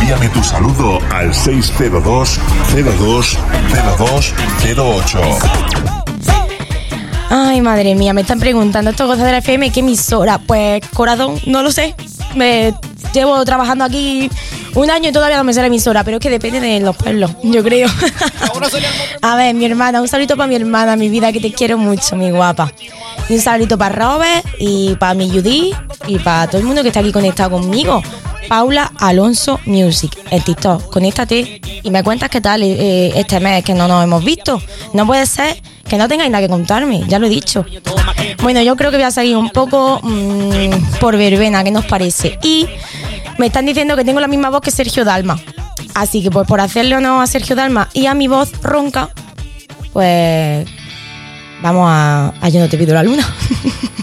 Envíame tu saludo al 602 02 02 08. Ay, madre mía, me están preguntando esto Gozadera FM, ¿qué emisora? Pues, corazón, no lo sé. Me llevo trabajando aquí un año y todavía no me sé la emisora, pero es que depende de los pueblos, yo creo. A ver, mi hermana, un saludito para mi hermana, mi vida, que te quiero mucho, mi guapa. Y un saludito para Robert y para mi Judy y para todo el mundo que está aquí conectado conmigo. Paula Alonso Music, en TikTok. Conéctate y me cuentas qué tal este mes que no nos hemos visto. No puede ser que no tengáis nada que contarme, ya lo he dicho. Bueno, yo creo que voy a seguir un poco por verbena, ¿qué nos parece? Y me están diciendo que tengo la misma voz que Sergio Dalma. Así que pues por hacerle honor a Sergio Dalma y a mi voz ronca, pues vamos a Yo no te pido la luna.